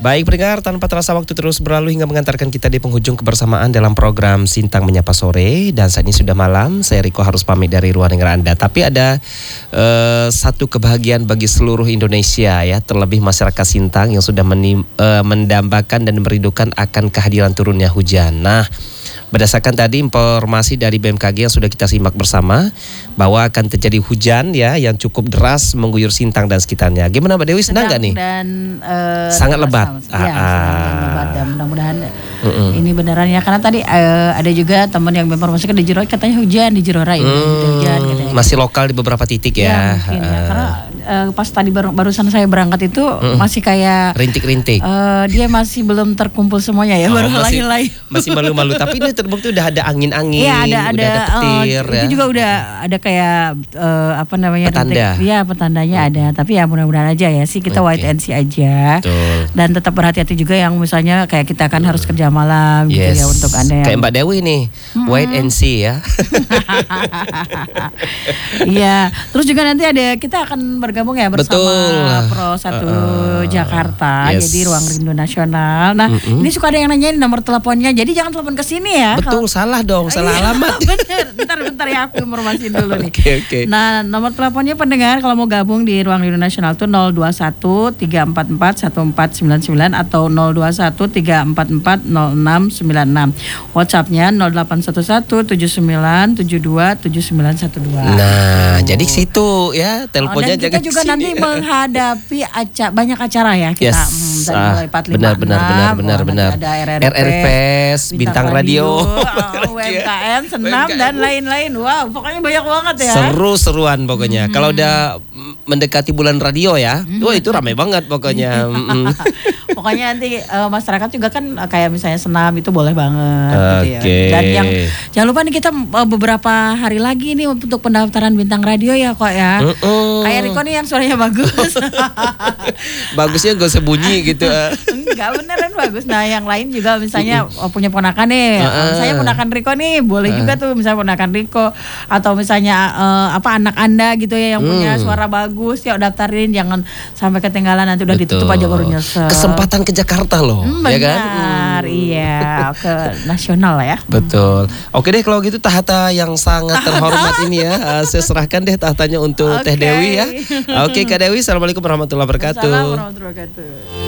Baik pendengar, tanpa terasa waktu terus berlalu hingga mengantarkan kita di penghujung kebersamaan dalam program Sintang Menyapa Sore. Dan saat ini sudah malam, saya Riko harus pamit dari ruang dengar Anda. Tapi ada satu kebahagiaan bagi seluruh Indonesia ya, terlebih masyarakat Sintang yang sudah mendambakan dan merindukan akan kehadiran turunnya hujan. Nah, berdasarkan tadi informasi dari BMKG yang sudah kita simak bersama, bahwa akan terjadi hujan ya yang cukup deras mengguyur Sintang dan sekitarnya. Gimana Mbak Dewi, senang nggak nih? Dan sangat lebat. Sangat lebat dan mudah-mudahan ini beneran ya, karena tadi ada juga teman yang menginformasikan di Jerorai katanya hujan di Jerorai hujan katanya. Masih lokal di beberapa titik ya. Mungkin ya, karena pas tadi barusan saya berangkat itu masih kayak rintik-rintik. Dia masih belum terkumpul semuanya ya, baru helai-helai. Masih malu-malu, tapi ini terbukti udah ada angin-angin, ya, udah ada petir ya. Itu juga udah ada kayak apa namanya, petanda. Iya, petandanya ada, tapi ya mudah-mudahan aja ya sih kita wait and see aja. Betul. Dan tetap berhati-hati juga yang misalnya kayak kita kan harus kerja malam gitu ya, untuk Anda yang kayak Mbak Dewi nih, wait and see ya. Iya, terus juga nanti kita akan bergabung ya bersama Pro 1 Jakarta, jadi Ruang Rindu Nasional. Nah, ini suka ada yang nanyain nomor teleponnya, jadi jangan telepon ke sini ya. Betul, salah dong, salah alamat. Bener, bentar ya aku informasi dulu nih. Oke. Nah, nomor teleponnya pendengar kalau mau gabung di Ruang Rindu Nasional tuh 021 344 1499 atau 021 344 0696. WhatsApp-nya 0811 79 72 7912. Nah, jadi situ ya, teleponnya dan kita juga kesini. nanti menghadapi banyak acara ya kita. Dari mulai 456. Benar. Ada RRPS, Bintang Radio, UMKM, Senam dan lain-lain. Wow, pokoknya banyak banget ya. Seru-seruan pokoknya. Kalau udah mendekati bulan radio ya, wah itu ramai banget pokoknya. Pokoknya nanti masyarakat juga kan kayak misalnya senam itu boleh banget gitu ya. Dan yang jangan lupa nih kita beberapa hari lagi nih untuk pendaftaran Bintang Radio ya kok ya. Kayak Riko nih yang suaranya bagus. Bagusnya gak usah bunyi gitu. Enggak, beneran bagus. Nah yang lain juga misalnya punya ponakan nih, misalnya ponakan Riko nih boleh juga tuh, misalnya ponakan Riko atau misalnya anak Anda gitu ya yang punya suara bagus, ya daftarin, jangan sampai ketinggalan nanti udah ditutup aja baru nyesel. Kesempatan ke Jakarta loh, ya kan? Benar, iya, ke nasional ya. Betul. Oke deh kalau gitu tahta yang sangat terhormat ini ya, saya serahkan deh tahtanya untuk Teh Dewi ya. Oke Kak Dewi, assalamualaikum warahmatullahi wabarakatuh. Assalamualaikum warahmatullahi wabarakatuh.